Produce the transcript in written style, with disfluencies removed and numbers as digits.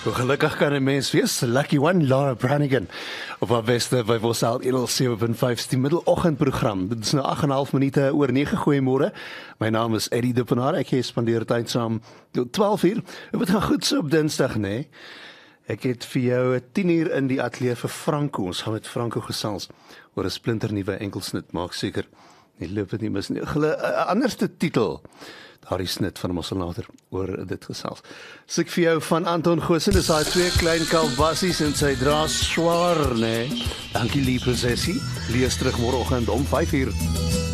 Hoe gelukkig kan 'n mens wees? Lucky one, Laura Branigan. Op haar beste by Vosal 107.5 die middeloggendprogram. Dit is nou 8,5 minute oor 9 goeiemôre. My naam is Eddie Dippenaar. Ek spandeer tyd saam tot 12 uur. Dit gaan goed so op Dinsdag, né? Nee? Ek het vir jou 10 uur in die ateljee vir Franco. Ons gaan met Franco gesels oor 'n splinternuwe enkelsnit. Maak seker nie loop dit nie mis nie. 'n anderste titel. Daardie snit van ons later oor dit gesels. So ek vir jou van Anton Goosen, dis daai twee klein kalbassies en sy dra swaar, né? Dankie lieve Sessie. Lees terug môreoggend om 5 uur.